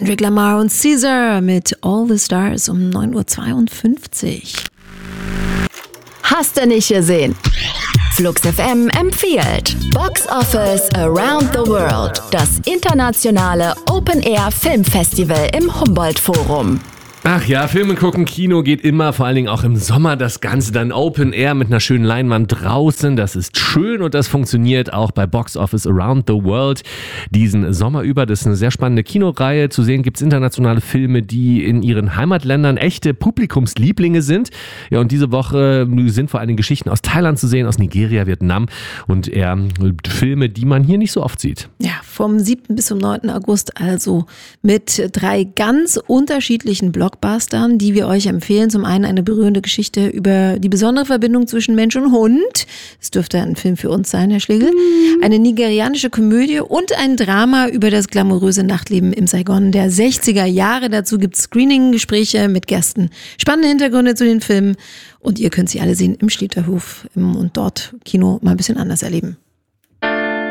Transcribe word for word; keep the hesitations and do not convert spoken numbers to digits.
Kendrick Lamar und Caesar mit All the Stars um neun Uhr zweiundfünfzig. Hast du nicht gesehen? Flux F M empfiehlt Box Office Around the World, das internationale Open-Air-Filmfestival im Humboldt-Forum. Ach ja, Filme gucken, Kino geht immer, vor allen Dingen auch im Sommer das Ganze dann Open Air mit einer schönen Leinwand draußen. Das ist schön und das funktioniert auch bei Box Office Around the World diesen Sommer über. Das ist eine sehr spannende Kinoreihe. Zu sehen gibt es internationale Filme, die in ihren Heimatländern echte Publikumslieblinge sind. Ja, und diese Woche sind vor allen Dingen Geschichten aus Thailand zu sehen, aus Nigeria, Vietnam und eher Filme, die man hier nicht so oft sieht. Ja, vom siebten bis zum neunten August also mit drei ganz unterschiedlichen Blockbustern, die wir euch empfehlen. Zum einen eine berührende Geschichte über die besondere Verbindung zwischen Mensch und Hund. Das dürfte ein Film für uns sein, Herr Schlegel. Eine nigerianische Komödie und ein Drama über das glamouröse Nachtleben im Saigon der sechziger Jahre. Dazu gibt es Screening-Gespräche mit Gästen, spannende Hintergründe zu den Filmen und ihr könnt sie alle sehen im Schlieterhof und dort Kino mal ein bisschen anders erleben.